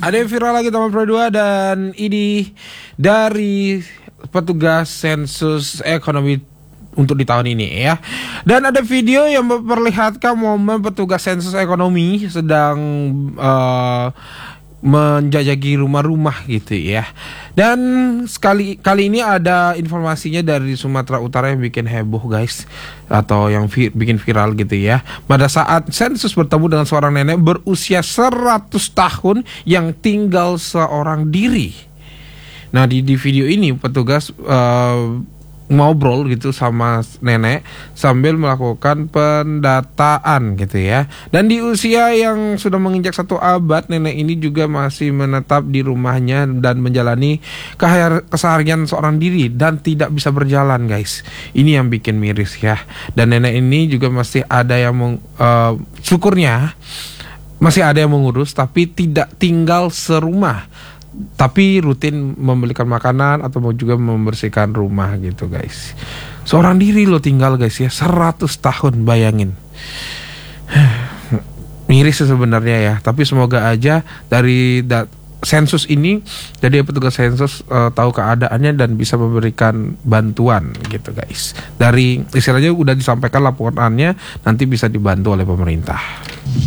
Ada yang viral lagi teman Pro 2 dan ini dari petugas sensus ekonomi untuk di tahun ini ya. Dan ada video yang memperlihatkan momen petugas sensus ekonomi sedang menjajaki rumah-rumah gitu ya. Dan kali ini ada informasinya dari Sumatera Utara yang bikin heboh guys, atau yang bikin viral gitu ya. Pada saat sensus bertemu dengan seorang nenek berusia 100 tahun yang tinggal seorang diri. Nah di video ini petugas ngobrol gitu sama nenek sambil melakukan pendataan gitu ya. Dan di usia yang sudah menginjak 1 abad, nenek ini juga masih menetap di rumahnya dan menjalani keseharian seorang diri dan tidak bisa berjalan guys. Ini yang bikin miris ya. Dan nenek ini juga masih ada yang syukurnya masih ada yang mengurus, tapi tidak tinggal serumah, tapi rutin membelikan makanan atau juga membersihkan rumah gitu guys. Seorang diri lo tinggal guys ya, 100 tahun, bayangin. Miris sebenarnya ya, tapi semoga aja dari sensus ini, jadi petugas sensus tahu keadaannya dan bisa memberikan bantuan gitu guys. Dari istilahnya udah disampaikan laporannya, nanti bisa dibantu oleh pemerintah.